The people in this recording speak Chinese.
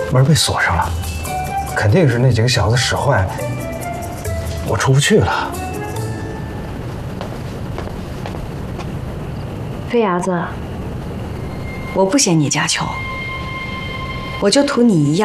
门被锁上了，肯定是那几个小子使坏，我出不去了。 飞伢子，我不嫌你家穷，我就图你一样。